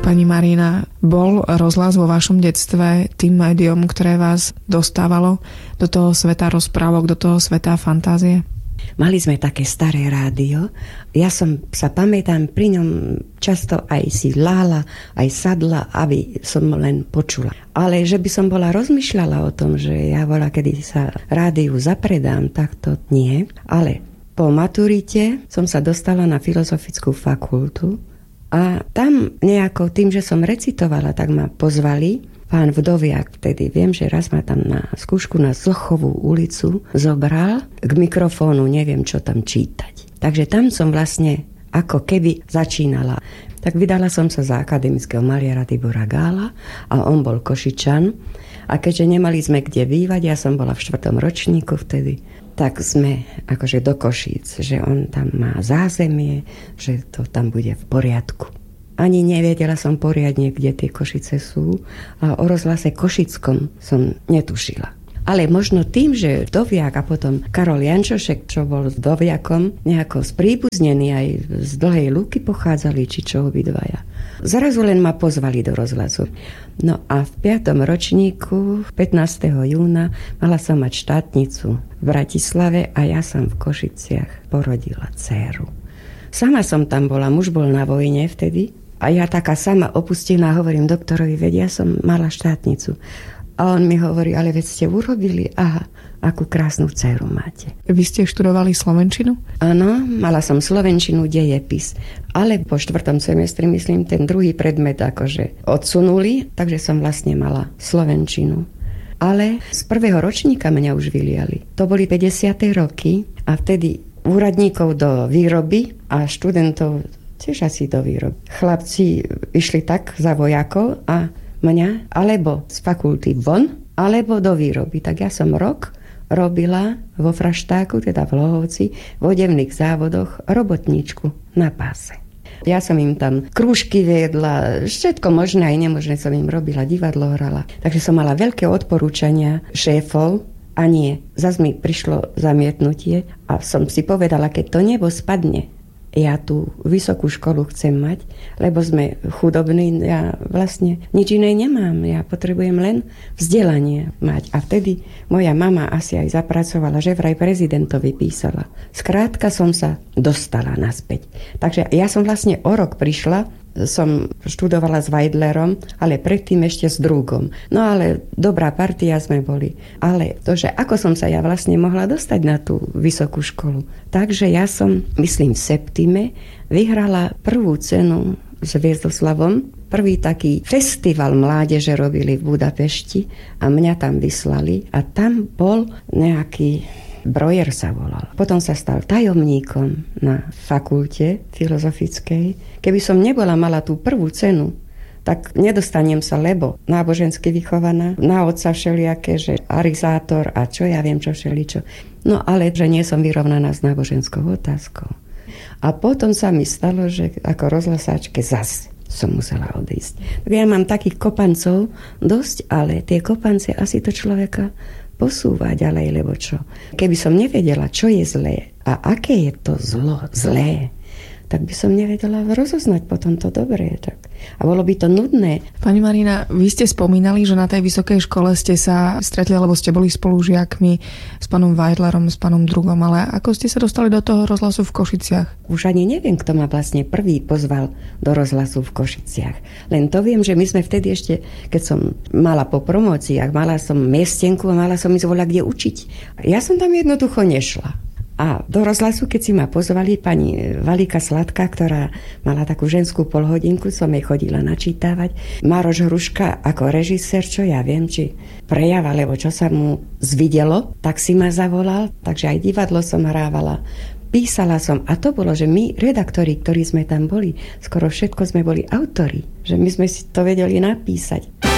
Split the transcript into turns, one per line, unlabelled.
Pani Marina, bol rozhlas vo vašom detstve tým médium, ktoré vás dostávalo do toho sveta rozprávok, do toho sveta fantázie?
Mali sme také staré rádio. Ja sa pamätám, pri ňom často aj si lála, aj sadla, aby som len počula. Ale že by som bola rozmýšľala o tom, že ja kedy sa rádiu zapredám, tak to nie. Ale po maturite som sa dostala na filozofickú fakultu a tam nejako tým, že som recitovala, tak ma pozvali. Pán Vdoviak, vtedy viem, že raz ma tam na skúšku na Zochovú ulicu zobral k mikrofónu, neviem, čo tam čítať. Takže tam som vlastne ako keby začínala. Tak vydala som sa za akademického maliara Tibora Gála a on bol Košičan. A keďže nemali sme kde bývať, ja som bola v 4. ročníku vtedy, tak sme akože do Košíc, že on tam má zázemie, že to tam bude v poriadku. Ani nevedela som poriadne, kde tie Košice sú a o rozhlase košickom som netušila. Ale možno tým, že Vdoviak a potom Karol Jančošek, čo bol s Vdoviakom, nejako spríbuznený aj z Dlhej Lúky pochádzali, či čo obidvaja. Zrazu len ma pozvali do rozhlasu. No a v 5. ročníku, 15. júna, mala som mať štátnicu v Bratislave a ja som v Košiciach porodila dcéru. Sama som tam bola, muž bol na vojne vtedy a ja taká sama opustená hovorím doktorovi, veď ja som mala štátnicu. A on mi hovorí, ale veď ste urobili, aha, akú krásnu dceru máte.
Vy ste študovali slovenčinu?
Áno, mala som slovenčinu, dejepis, ale po 4. semestri, myslím, ten druhý predmet akože odsunuli, takže som vlastne mala slovenčinu. Ale z 1. ročníka mňa už vyliali. To boli 50. roky a vtedy úradníkov do výroby a študentov tiež asi do výroby. Chlapci išli tak za vojakov a mňa alebo z fakulty von, alebo do výroby. Tak ja som rok robila vo Fraštáku, teda v Lohovci, v odevných závodoch robotníčku na páse. Ja som im tam krúžky viedla, všetko možné aj nemožné som im robila, divadlo hrala. Takže som mala veľké odporúčania šéfov a nie. Zas mi prišlo zamietnutie a som si povedala, keď to nebo spadne, ja tú vysokú školu chcem mať, lebo sme chudobní, ja vlastne nič iné nemám, ja potrebujem len vzdelanie mať. A vtedy moja mama asi aj zapracovala, že vraj prezidentovi písala. Skrátka som sa dostala naspäť. Takže ja som vlastne o rok prišla, som študovala s Weidlerom, ale predtým ešte s Drúgom. No ale dobrá partia sme boli. Ale to, že ako som sa ja vlastne mohla dostať na tú vysokú školu. Takže ja som, myslím v septime, vyhrala prvú cenu s Hviezdoslavom. Prvý taký festival mládeže robili v Budapešti a mňa tam vyslali a tam bol nejaký Brojer sa volal. Potom sa stal tajomníkom na fakulte filozofickej. Keby som nebola mala tú prvú cenu, tak nedostanem sa, lebo nábožensky vychovaná, na otca všelijaké, že arizátor a čo ja viem, čo všeličo. No ale, že nie som vyrovnaná s náboženskou otázkou. A potom sa mi stalo, že ako rozhlasáčke zas som musela odísť. Tak ja mám takých kopancov dosť, ale tie kopance asi to človeka posúva ďalej, lebo čo? Keby som nevedela, čo je zlé a aké je to zlé, tak by som nevedela rozoznať potom to dobré. Tak. A bolo by to nudné.
Pani Marina, vy ste spomínali, že na tej vysokej škole ste sa stretli, lebo ste boli spolužiakmi s pánom Weidlerom, s pánom Drugom, ale ako ste sa dostali do toho rozhlasu v Košiciach?
Už ani neviem, kto ma vlastne prvý pozval do rozhlasu v Košiciach. Len to viem, že my sme vtedy ešte, keď som mala po promóciách, mala som miestenku a mala som ísť voľa kde učiť. Ja som tam jednoducho nešla. A do rozhlasu, keď si ma pozvali, pani Valika Sladká, ktorá mala takú ženskú polhodinku, som jej chodila načítavať. Maroš Hruška ako režisér, čo ja viem, či prejav, alebo čo sa mu zvidelo, tak si ma zavolal, takže aj divadlo som hrávala. Písala som a to bolo, že my, redaktori, ktorí sme tam boli, skoro všetko sme boli autori, že my sme si to vedeli napísať.